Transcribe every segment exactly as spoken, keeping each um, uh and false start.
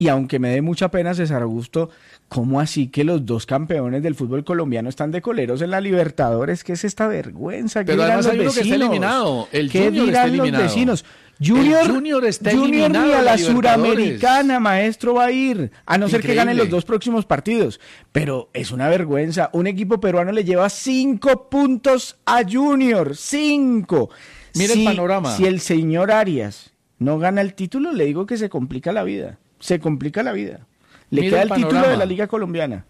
Y aunque me dé mucha pena, César Augusto, ¿cómo así que los dos campeones del fútbol colombiano están de coleros en la Libertadores? ¿Qué es esta vergüenza? Pero además hay uno que está eliminado. El Junior está eliminado. Los vecinos? Junior, el Junior está Junior eliminado ni a la Libertadores. Suramericana, maestro, va a ir, a no ser Increíble. que ganen los dos próximos partidos. Pero es una vergüenza. Un equipo peruano le lleva cinco puntos a Junior. Cinco. Mira si, el panorama. Si el señor Arias no gana el título, le digo que se complica la vida. Se complica la vida. Le Mira queda el el, título panorama. de la Liga Colombiana.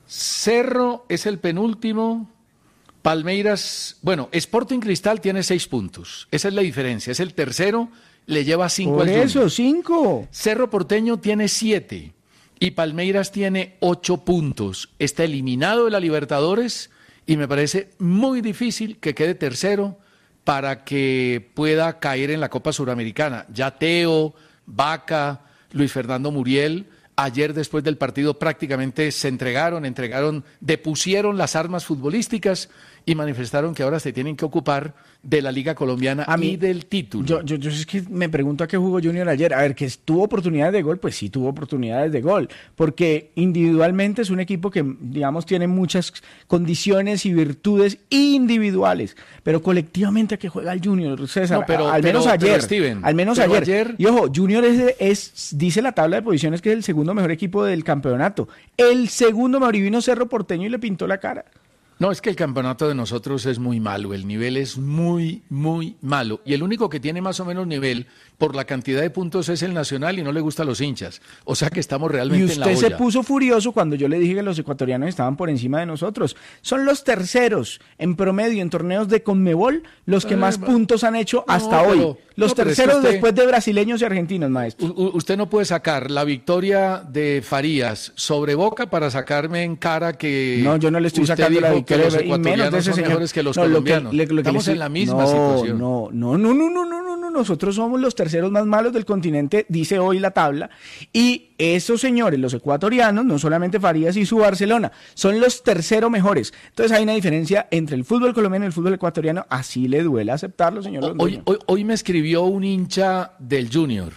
Cerro es el penúltimo. Palmeiras, bueno, Sporting Cristal tiene seis puntos. Esa es la diferencia. Es el tercero, le lleva cinco Por al eso, Junior. cinco. Cerro Porteño tiene siete y Palmeiras tiene ocho puntos. Está eliminado de la Libertadores y me parece muy difícil que quede tercero para que pueda caer en la Copa Suramericana. Ya Teo, Vaca, Luis Fernando Muriel, ayer después del partido prácticamente se entregaron, entregaron, depusieron las armas futbolísticas y manifestaron que ahora se tienen que ocupar de la Liga Colombiana A mí, y del título. Yo, yo, yo es que me pregunto a qué jugó Junior ayer. A ver, que tuvo oportunidades de gol, pues sí tuvo oportunidades de gol, porque individualmente es un equipo que, digamos, tiene muchas condiciones y virtudes individuales, pero colectivamente a qué juega el Junior, César, No, pero- al pero- menos pero, ayer, Steven, al menos pero ayer. ayer- Y ojo, Junior es, es, dice la tabla de posiciones que es el segundo mejor equipo del campeonato, el segundo mejor, y vino Cerro Porteño y le pintó la cara. No, es que el campeonato de nosotros es muy malo, el nivel es muy, muy malo. Y el único que tiene más o menos nivel por la cantidad de puntos es el Nacional y no le gusta a los hinchas. O sea que estamos Y realmente en la usted se olla. puso furioso cuando yo le dije que los ecuatorianos estaban por encima de nosotros. Son los terceros en promedio en torneos de Conmebol los que Eh, más ma- puntos han hecho no, hasta pero- hoy. Los no, pero es que terceros usted- después de brasileños y argentinos, maestro. U- u- usted no puede sacar la victoria de Farías sobre Boca para sacarme en cara que No, yo no le estoy usted sacando la dijo victoria que los y menos de ecuatorianos ese son señor. mejores que los No, lo que- colombianos. le- lo que le Estamos estoy- en la misma no, situación. No, no, no, no, no, no, no, no. Nosotros somos los terceros más malos del continente, dice hoy la tabla. Y esos señores, los ecuatorianos, no solamente Farías y su Barcelona, son los terceros mejores. Entonces hay una diferencia entre el fútbol colombiano y el fútbol ecuatoriano. Así le duele aceptarlo, señor Hoy, Londoño. hoy, hoy me escribió un hincha del Junior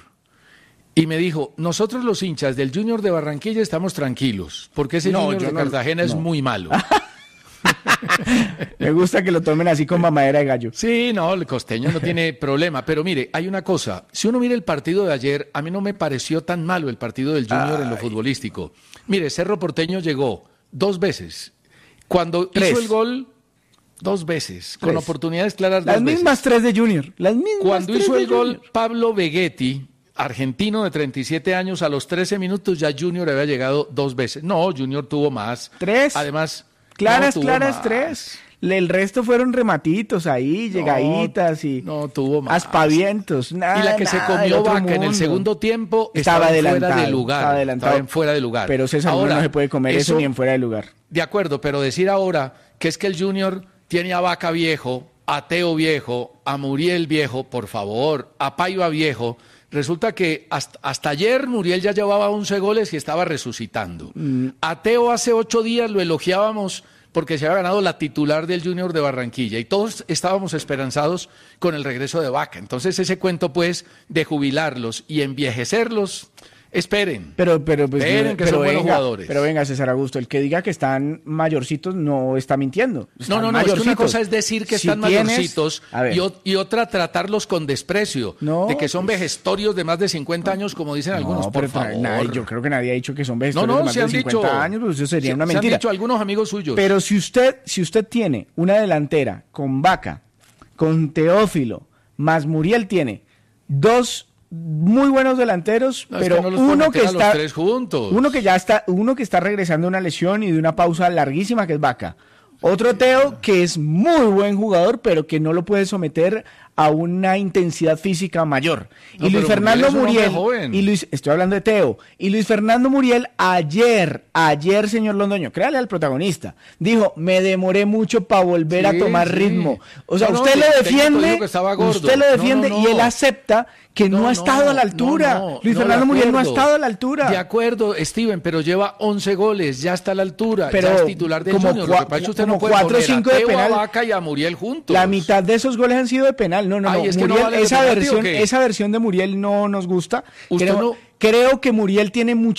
y me dijo, nosotros los hinchas del Junior de Barranquilla estamos tranquilos, porque ese No, Junior yo de no- Cartagena es no. muy malo. Me gusta que lo tomen así con mamadera de gallo. Sí, no, el costeño no tiene problema, pero mire, hay una cosa, si uno mira el partido de ayer, a mí no me pareció tan malo el partido del Junior en lo futbolístico. Mire, Cerro Porteño llegó dos veces. Cuando Tres. hizo el gol, dos veces, con Tres. oportunidades claras Las dos veces. mismas tres de Junior. Las mismas Cuando tres hizo de el gol Junior. Pablo Vegetti, argentino de treinta y siete años, a los trece minutos ya Junior había llegado dos veces. No, Junior tuvo más. Tres. Además, Claras, no tuvo claras, más. tres. Le- El resto fueron rematitos ahí, llegaditas y no tuvo más. aspavientos. Nada, Y la que se nada del comió otro Vaca en el mundo. segundo tiempo Estaba estaba, en fuera adelantado, de lugar. estaba adelantado. Estaba en fuera de lugar. Pero César, uno Ahora, no se puede comer eso, ni en fuera de lugar. De acuerdo, pero decir ahora que es que el Junior tiene a Vaca viejo, a Teo viejo, a Muriel viejo, por favor, a Paiva viejo. Resulta que hasta, hasta ayer Muriel ya llevaba once goles y estaba resucitando. Mm. A Teo hace ocho días lo elogiábamos porque se había ganado la titular del Junior de Barranquilla y todos estábamos esperanzados con el regreso de Vaca. Entonces ese cuento pues de jubilarlos y envejecerlos, esperen. Pero, pero, pues, Esperen, que pero son buenos venga, jugadores. pero venga, César Augusto, el que diga que están mayorcitos no está mintiendo. No, Están no, no, es que una mayorcitos. cosa es decir que Si están tienes- mayorcitos A ver. y, o- y otra tratarlos con desprecio, No, de que son pues- vejestorios de más de cincuenta años, como dicen algunos, No, por pero favor. nadie- yo creo que nadie ha dicho que son no, vegetarios no, de más se de han cincuenta dicho, años, pues eso sería se- una se han mentira. dicho algunos amigos suyos. Pero si usted, si usted tiene una delantera con Vaca, con Teófilo, más Muriel tiene dos muy buenos delanteros, No, es pero que no los puedo uno meter que a los está tres juntos. uno que ya está, uno que está regresando de una lesión y de una pausa larguísima, que es Vaca. Otro Teo que es muy buen jugador, pero que no lo puede someter a una intensidad física mayor. No, y Luis pero Fernando Muriel es un hombre Muriel, joven. y Luis, estoy hablando de Teo, y Luis Fernando Muriel ayer, ayer, señor Londoño, créale al protagonista, dijo, me demoré mucho para volver Sí, a tomar sí. ritmo. O sea, No, no, usted el le técnico defiende, dijo que estaba gordo. usted le No, defiende no, y no. él acepta que no, No, ha estado no, a la altura. no, no, Luis no, Fernando de Muriel no ha acuerdo. estado a la altura. De acuerdo, Steven, pero lleva once goles, ya está a la altura, Pero ya es titular del como Junior. cua- Lo que pasa es que usted como no puede cuatro o poner cinco a de Teo, penal. a Vaca y a Muriel juntos. La mitad de esos goles han sido de penal. No, no, Ay, no. es que no Muriel, vale de esa penalti, ¿o versión, qué? esa versión de Muriel no nos gusta. Usted Queremos, no- Creo que Muriel tiene mucho